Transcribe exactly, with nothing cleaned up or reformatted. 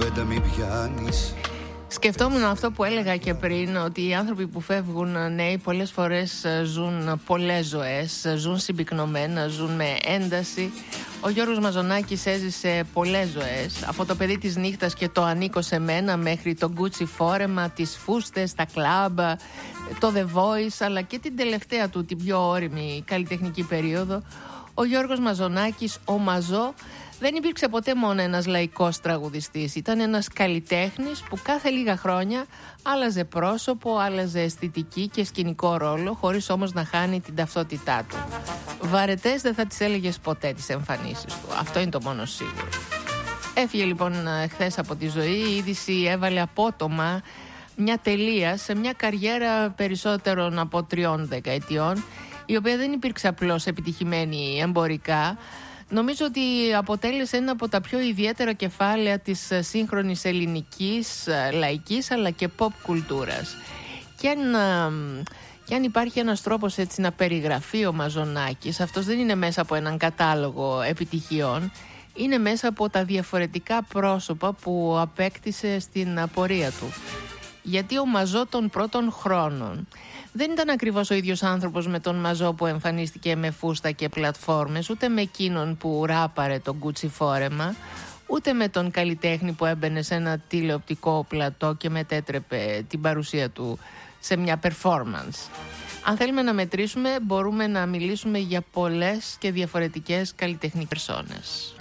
κουβέντα μην πιάνεις. Σκεφτόμουν αυτό που έλεγα και πριν, ότι οι άνθρωποι που φεύγουν νέοι πολλές φορές ζουν πολλές ζωές, ζουν συμπυκνωμένα, ζουν με ένταση. Ο Γιώργος Μαζονάκης έζησε πολλές ζωές, από το παιδί της νύχτας και το ανήκω σε μένα μέχρι το Gucci φόρεμα, τις φούστες, τα κλαμπ, το The Voice, αλλά και την τελευταία του, την πιο όριμη καλλιτεχνική περίοδο. Ο Γιώργος Μαζονάκης, ο Μαζό, δεν υπήρξε ποτέ μόνο ένας λαϊκός τραγουδιστής. Ήταν ένας καλλιτέχνης που κάθε λίγα χρόνια άλλαζε πρόσωπο, άλλαζε αισθητική και σκηνικό ρόλο, χωρίς όμως να χάνει την ταυτότητά του. Βαρετές δεν θα τις έλεγες ποτέ τις εμφανίσεις του. Αυτό είναι το μόνο σίγουρο. Έφυγε λοιπόν χθες από τη ζωή. Η είδηση έβαλε απότομα μια τελεία σε μια καριέρα περισσότερων από τριών δεκαετιών, η οποία δεν υπήρξε απλώς επιτυχημένη εμπορικά. Νομίζω ότι αποτέλεσε ένα από τα πιο ιδιαίτερα κεφάλαια της σύγχρονης ελληνικής, λαϊκής αλλά και pop κουλτούρας. Και αν, και αν υπάρχει ένας τρόπος έτσι να περιγραφεί ο Μαζονάκης, αυτός δεν είναι μέσα από έναν κατάλογο επιτυχιών, είναι μέσα από τα διαφορετικά πρόσωπα που απέκτησε στην πορεία του. Γιατί ο Μαζό των πρώτων χρόνων δεν ήταν ακριβώς ο ίδιος άνθρωπος με τον Μαζό που εμφανίστηκε με φούστα και πλατφόρμες, ούτε με εκείνον που ράπαρε το Gucci φόρεμα, ούτε με τον καλλιτέχνη που έμπαινε σε ένα τηλεοπτικό πλατό και μετέτρεπε την παρουσία του σε μια performance. Αν θέλουμε να μετρήσουμε, μπορούμε να μιλήσουμε για πολλές και διαφορετικές καλλιτεχνικές περσόνες.